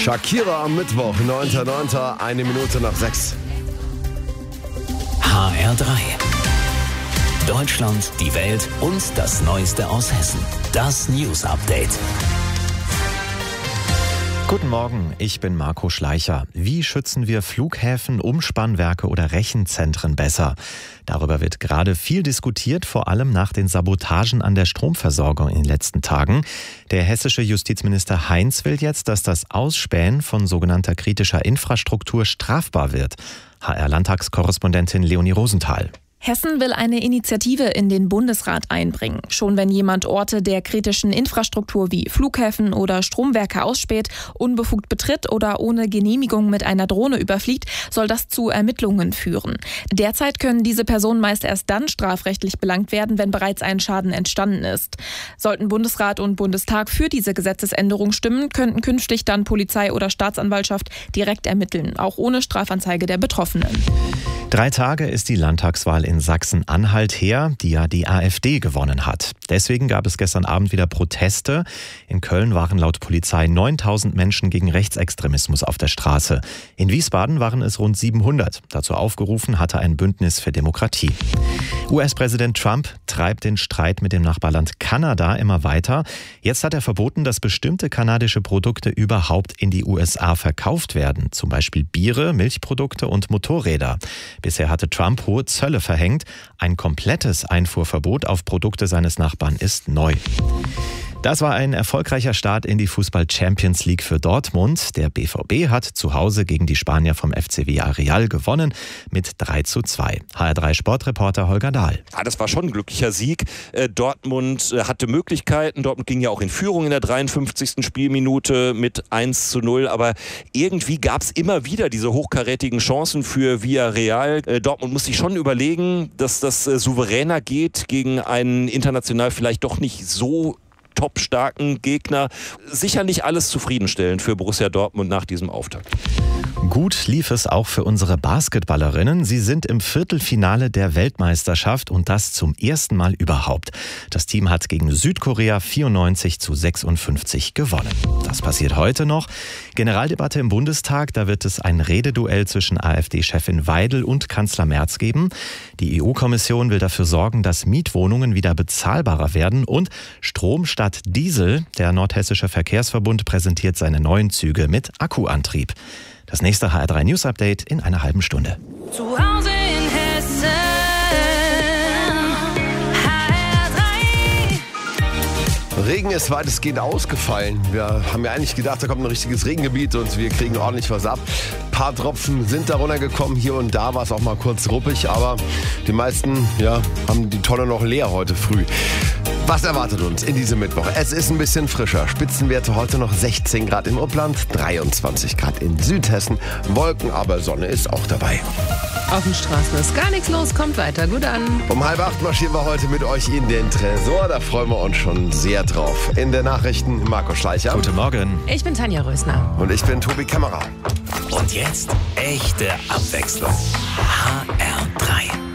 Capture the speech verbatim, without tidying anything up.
Shakira am Mittwoch, neunter neunter, eine Minute nach sechs. H R drei. Deutschland, die Welt und das Neueste aus Hessen. Das News Update. Guten Morgen, ich bin Marco Schleicher. Wie schützen wir Flughäfen, Umspannwerke oder Rechenzentren besser? Darüber wird gerade viel diskutiert, vor allem nach den Sabotagen an der Stromversorgung in den letzten Tagen. Der hessische Justizminister Heinz will jetzt, dass das Ausspähen von sogenannter kritischer Infrastruktur strafbar wird. H R-Landtagskorrespondentin Leonie Rosenthal. Hessen will eine Initiative in den Bundesrat einbringen. Schon wenn jemand Orte der kritischen Infrastruktur wie Flughäfen oder Stromwerke ausspäht, unbefugt betritt oder ohne Genehmigung mit einer Drohne überfliegt, soll das zu Ermittlungen führen. Derzeit können diese Personen meist erst dann strafrechtlich belangt werden, wenn bereits ein Schaden entstanden ist. Sollten Bundesrat und Bundestag für diese Gesetzesänderung stimmen, könnten künftig dann Polizei oder Staatsanwaltschaft direkt ermitteln, auch ohne Strafanzeige der Betroffenen. Drei Tage ist die Landtagswahl in Sachsen-Anhalt her, die ja die AfD gewonnen hat. Deswegen gab es gestern Abend wieder Proteste. In Köln waren laut Polizei neuntausend Menschen gegen Rechtsextremismus auf der Straße. In Wiesbaden waren es rund siebenhundert. Dazu aufgerufen hatte ein Bündnis für Demokratie. U S-Präsident Trump treibt den Streit mit dem Nachbarland Kanada immer weiter. Jetzt hat er verboten, dass bestimmte kanadische Produkte überhaupt in die U S A verkauft werden. Zum Beispiel Biere, Milchprodukte und Motorräder. Bisher hatte Trump hohe Zölle verhängt. Ein komplettes Einfuhrverbot auf Produkte seines Nachbarn ist neu. Das war ein erfolgreicher Start in die Fußball-Champions League für Dortmund. Der B V B hat zu Hause gegen die Spanier vom F C Villarreal gewonnen mit drei zu zwei. H R drei Sportreporter Holger Dahl. Ja, das war schon ein glücklicher Sieg. Dortmund hatte Möglichkeiten. Dortmund ging ja auch in Führung in der dreiundfünfzigsten Spielminute mit eins zu null. Aber irgendwie gab es immer wieder diese hochkarätigen Chancen für Villarreal. Dortmund muss sich schon überlegen, dass das souveräner geht gegen einen international vielleicht doch nicht so top-starken Gegner. Sicher nicht alles zufriedenstellend für Borussia Dortmund nach diesem Auftakt. Gut lief es auch für unsere Basketballerinnen. Sie sind im Viertelfinale der Weltmeisterschaft und das zum ersten Mal überhaupt. Das Team hat gegen Südkorea vierundneunzig zu sechsundfünfzig gewonnen. Das passiert heute noch. Generaldebatte im Bundestag, da wird es ein Rededuell zwischen AfD-Chefin Weidel und Kanzler Merz geben. Die E U-Kommission will dafür sorgen, dass Mietwohnungen wieder bezahlbarer werden und Strom statt Diesel. Der Nordhessische Verkehrsverbund präsentiert seine neuen Züge mit Akkuantrieb. Das nächste H R drei News Update in einer halben Stunde. Zu Hause in Hessen, H R drei. Regen ist weitestgehend ausgefallen. Wir haben ja eigentlich gedacht, da kommt ein richtiges Regengebiet und wir kriegen ordentlich was ab. Ein paar Tropfen sind da runtergekommen. Hier und da war es auch mal kurz ruppig, aber die meisten ja, haben die Tonne noch leer heute früh. Was erwartet uns in diesem Mittwoch? Es ist ein bisschen frischer. Spitzenwerte heute noch sechzehn Grad im Upland, dreiundzwanzig Grad in Südhessen. Wolken, aber Sonne ist auch dabei. Auf den Straßen ist gar nichts los, kommt weiter gut an. Um halb acht marschieren wir heute mit euch in den Tresor. Da freuen wir uns schon sehr drauf. In den Nachrichten Marco Schleicher. Guten Morgen. Ich bin Tanja Rösner. Und ich bin Tobi Kämmerer. Und jetzt echte Abwechslung. H R drei.